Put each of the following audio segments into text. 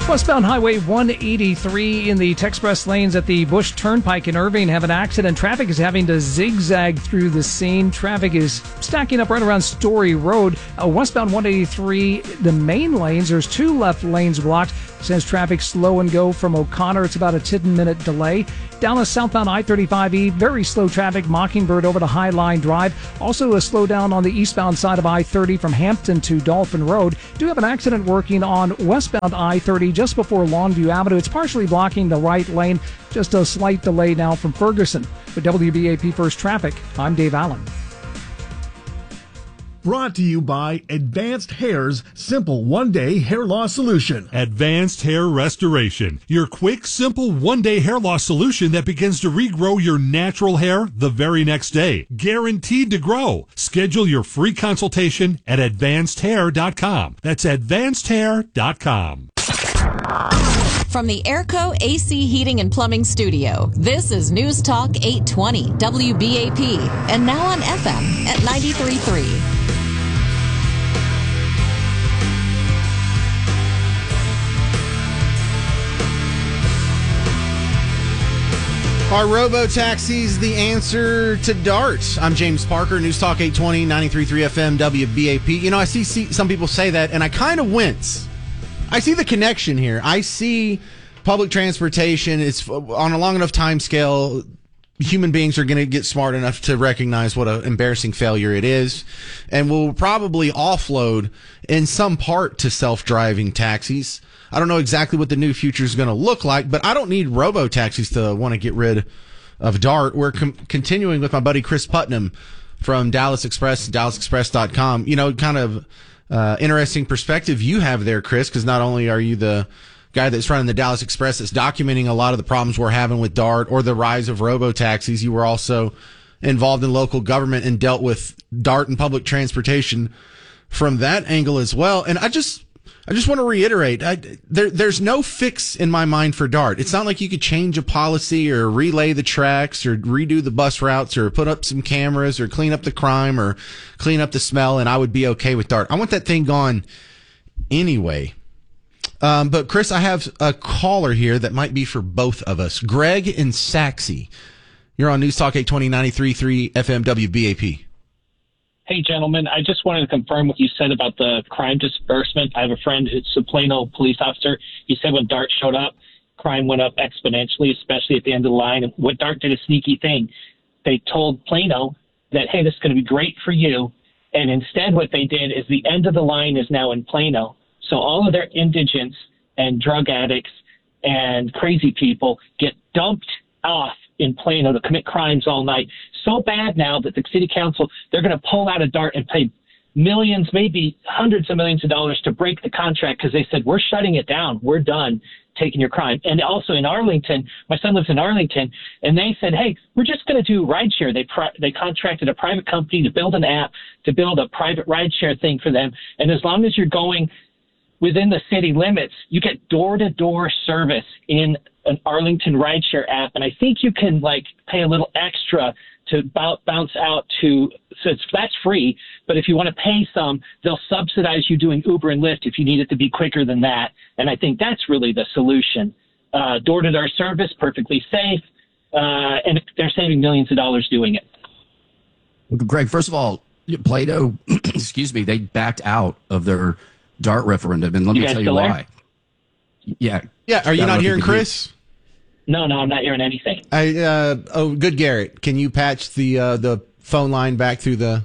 Westbound Highway 183 in the Texpress lanes at the Bush Turnpike in Irving have an accident. Traffic is having to zigzag through the scene. Traffic is stacking up right around Story Road. Westbound 183, the main lanes, there's two left lanes blocked. Says traffic slow and go from O'Connor. It's about a 10-minute delay. Dallas southbound I-35E, very slow traffic, Mockingbird over to Highline Drive. Also a slowdown on the eastbound side of I-30 from Hampton to Dolphin Road. Do have an accident working on westbound I-30 just before Longview Avenue. It's partially blocking the right lane. Just a slight delay now from Ferguson. With WBAP First Traffic, I'm Dave Allen. Brought to you by Advanced Hair's simple one-day hair loss solution. Advanced Hair Restoration, your quick, simple one-day hair loss solution that begins to regrow your natural hair the very next day. Guaranteed to grow. Schedule your free consultation at advancedhair.com. That's advancedhair.com. From the Airco AC Heating and Plumbing Studio, this is News Talk 820 WBAP, and now on FM at 93.3. Are robo-taxis the answer to DART? I'm James Parker, News Talk 820, 93.3 FM, WBAP. You know, I see some people say that, and I kind of wince. I see the connection here. I see public transportation. It's on a long enough time scale. Human beings are going to get smart enough to recognize what an embarrassing failure it is, and will probably offload in some part to self-driving taxis. I don't know exactly what the new future is going to look like, but I don't need robo-taxis to want to get rid of DART. We're continuing with my buddy Chris Putnam from Dallas Express, DallasExpress.com. You know, kind of interesting perspective you have there, Chris, because not only are you the guy that's running the Dallas Express that's documenting a lot of the problems we're having with DART or the rise of robo-taxis, you were also involved in local government and dealt with DART and public transportation from that angle as well. And I just want to reiterate, there's no fix in my mind for DART. It's not like you could change a policy or relay the tracks or redo the bus routes or put up some cameras or clean up the crime or clean up the smell, and I would be okay with DART. I want that thing gone anyway. But Chris, I have a caller here that might be for both of us. Greg in Saxe. You're on News Talk 820, 93.3 FM WBAP. Hey, gentlemen, I just wanted to confirm what you said about the crime disbursement. I have a friend who's a Plano police officer. He said when DART showed up, crime went up exponentially, especially at the end of the line. And what DART did a sneaky thing. They told Plano that, hey, this is going to be great for you. And instead what they did is the end of the line is now in Plano. So all of their indigents and drug addicts and crazy people get dumped off in Plano to commit crimes all night. So bad now that the city council, they're going to pull out a DART and pay millions, maybe hundreds of millions of dollars to break the contract because they said, we're shutting it down. We're done taking your crime. And also in Arlington, my son lives in Arlington, and they said, hey, we're just going to do rideshare. They contracted a private company to build an app, to build a private rideshare thing for them. And as long as you're going within the city limits, you get door-to-door service in an Arlington rideshare app. And I think you can pay a little extra to bounce out to, so that's free. But if you want to pay some, they'll subsidize you doing Uber and Lyft if you need it to be quicker than that. And I think that's really the solution. Door-to-door service, perfectly safe. And they're saving millions of dollars doing it. Well, Greg, first of all, Plato, they backed out of their DART referendum, and let me tell you why. Yeah. Are you not hearing Chris? No, I'm not hearing anything. Good, Garrett. Can you patch the phone line back through the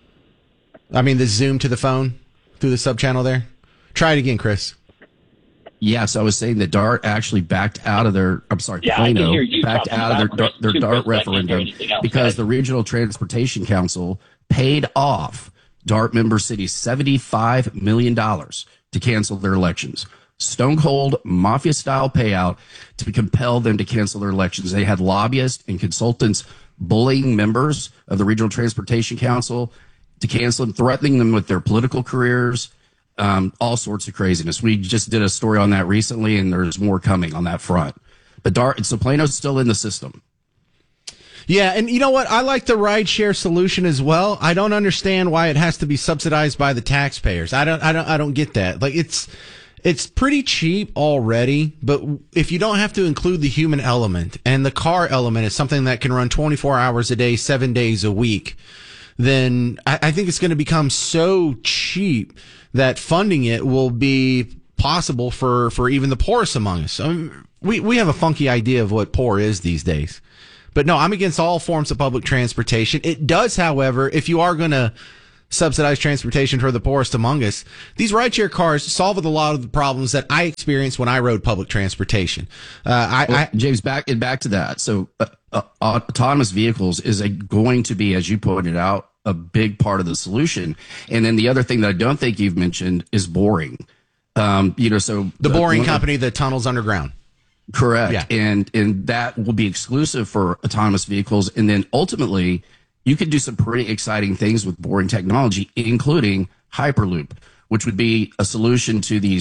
Zoom to the phone through the sub channel there? Try it again, Chris. Yes, I was saying that DART actually backed out of their. I'm sorry, Plano backed out of their DART referendum because the Regional Transportation Council paid off DART member cities $75 million to cancel their elections. Stone cold mafia style payout to compel them to cancel their elections. They had lobbyists and consultants bullying members of the Regional Transportation Council to cancel and threatening them with their political careers, all sorts of craziness. We just did a story on that recently, and there's more coming on that front. But Plano's still in the system. Yeah, and you know what? I like the rideshare solution as well. I don't understand why it has to be subsidized by the taxpayers. I don't get that. It's pretty cheap already, but if you don't have to include the human element, and the car element is something that can run 24 hours a day, 7 days a week, then I think it's going to become so cheap that funding it will be possible for even the poorest among us. I mean, we have a funky idea of what poor is these days. But no, I'm against all forms of public transportation. It does, however, if you are going to subsidize transportation for the poorest among us, these rideshare cars solve a lot of the problems that I experienced when I rode public transportation. James, back to that. So autonomous vehicles is going to be, as you pointed out, a big part of the solution. And then the other thing that I don't think you've mentioned is boring. So the boring company that tunnels underground. Correct. Yeah. And that will be exclusive for autonomous vehicles. And then ultimately, you could do some pretty exciting things with boring technology, including Hyperloop, which would be a solution to the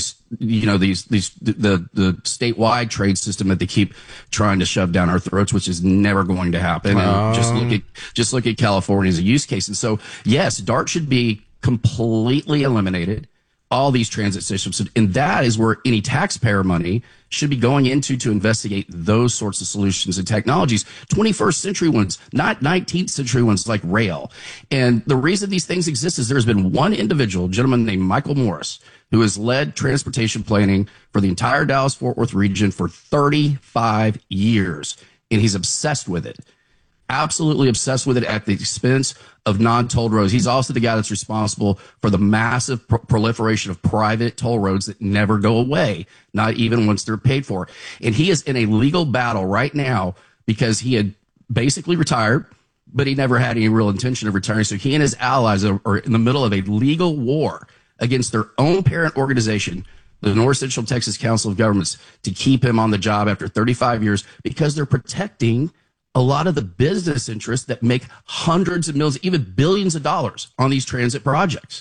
statewide trade system that they keep trying to shove down our throats, which is never going to happen. And just look at California as a use case. And so, yes, DART should be completely eliminated. All these transit systems, and that is where any taxpayer money should be going into to investigate those sorts of solutions and technologies, 21st century ones, not 19th century ones like rail. And the reason these things exist is there's been one individual, a gentleman named Michael Morris, who has led transportation planning for the entire Dallas-Fort Worth region for 35 years, and he's obsessed with it. Absolutely obsessed with it at the expense of non-tolled roads. He's also the guy that's responsible for the massive proliferation of private toll roads that never go away, not even once they're paid for. And he is in a legal battle right now because he had basically retired, but he never had any real intention of retiring. So he and his allies are in the middle of a legal war against their own parent organization, the North Central Texas Council of Governments, to keep him on the job after 35 years because they're protecting a lot of the business interests that make hundreds of millions, even billions of dollars on these transit projects.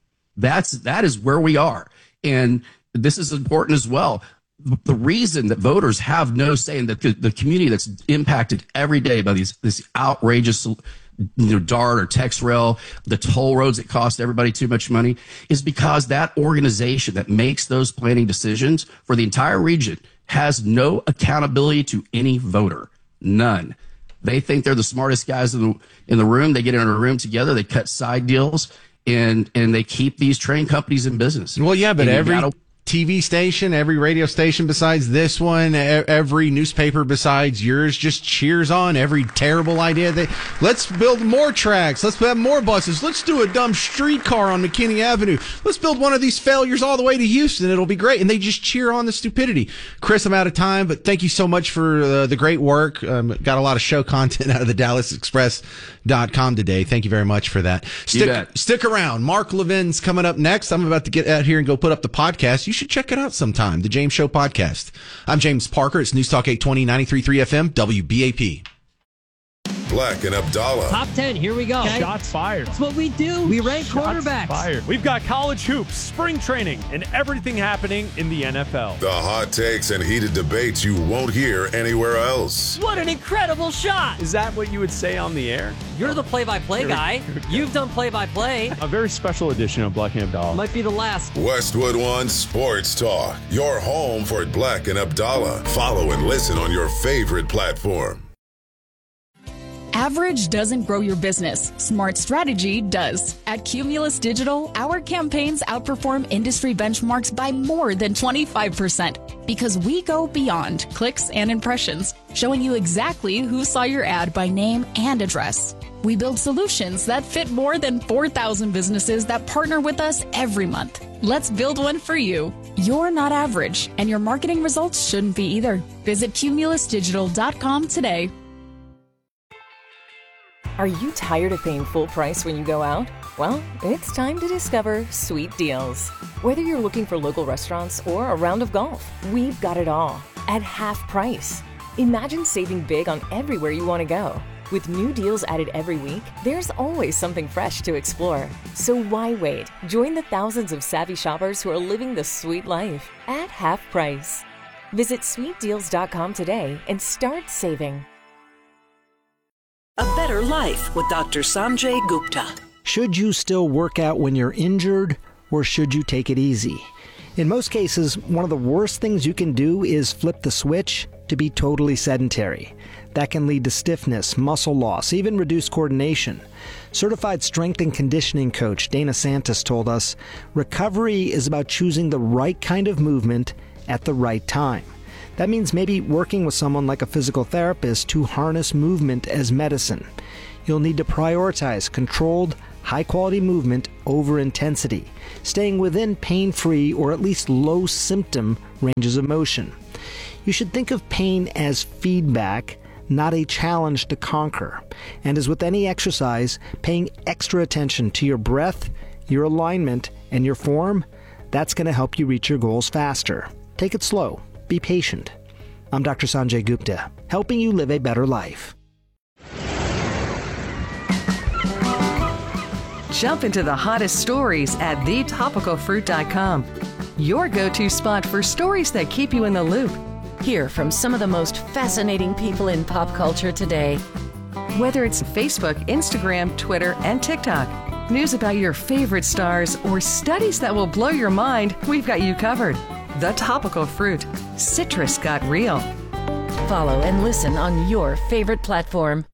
That is where we are. And this is important as well. The reason that voters have no say in that the community that's impacted every day by this outrageous DART or TexRail, the toll roads that cost everybody too much money, is because that organization that makes those planning decisions for the entire region has no accountability to any voter. None. They think they're the smartest guys in the room. They get in a room together. They cut side deals, and they keep these train companies in business. Well, yeah, but every TV station, every radio station besides this one, every newspaper besides yours just cheers on every terrible idea. Let's build more tracks. Let's have more buses. Let's do a dumb streetcar on McKinney Avenue. Let's build one of these failures all the way to Houston. It'll be great. And they just cheer on the stupidity. Chris, I'm out of time, but thank you so much for the great work. Got a lot of show content out of the DallasExpress.com today. Thank you very much for that. Stick around. Mark Levin's coming up next. I'm about to get out here and go put up the podcast. You should check it out sometime, the James Show podcast. I'm James Parker. It's News Talk 820, 93.3 FM, WBAP. Black and Abdallah. Top 10, here we go. Okay. Shots fired. That's what we do. We rank quarterbacks. Fired. We've got college hoops, spring training, and everything happening in the NFL. The hot takes and heated debates you won't hear anywhere else. What an incredible shot. Is that what you would say on the air? You're the play-by-play guy. You've done play-by-play. A very special edition of Black and Abdallah. Might be the last. Westwood One Sports Talk. Your home for Black and Abdallah. Follow and listen on your favorite platform. Average doesn't grow your business. Smart strategy does. At Cumulus Digital, our campaigns outperform industry benchmarks by more than 25% because we go beyond clicks and impressions, showing you exactly who saw your ad by name and address. We build solutions that fit more than 4,000 businesses that partner with us every month. Let's build one for you. You're not average, and your marketing results shouldn't be either. Visit cumulusdigital.com today. Are you tired of paying full price when you go out? Well, it's time to discover Sweet Deals. Whether you're looking for local restaurants or a round of golf, we've got it all at half price. Imagine saving big on everywhere you want to go. With new deals added every week, there's always something fresh to explore. So why wait? Join the thousands of savvy shoppers who are living the sweet life at half price. Visit sweetdeals.com today and start saving. A better life with Dr. Sanjay Gupta. Should you still work out when you're injured, or should you take it easy? In most cases, one of the worst things you can do is flip the switch to be totally sedentary. That can lead to stiffness, muscle loss, even reduced coordination. Certified strength and conditioning coach Dana Santos told us, recovery is about choosing the right kind of movement at the right time. That means maybe working with someone like a physical therapist to harness movement as medicine. You'll need to prioritize controlled, high-quality movement over intensity, staying within pain-free or at least low-symptom ranges of motion. You should think of pain as feedback, not a challenge to conquer. And as with any exercise, paying extra attention to your breath, your alignment, and your form, that's going to help you reach your goals faster. Take it slow. Be patient. I'm Dr. Sanjay Gupta, helping you live a better life. Jump into the hottest stories at thetopicalfruit.com. Your go-to spot for stories that keep you in the loop. Hear from some of the most fascinating people in pop culture today. Whether it's Facebook, Instagram, Twitter, and TikTok, news about your favorite stars, or studies that will blow your mind, we've got you covered. The Topical Fruit. Citrus got real. Follow and listen on your favorite platform.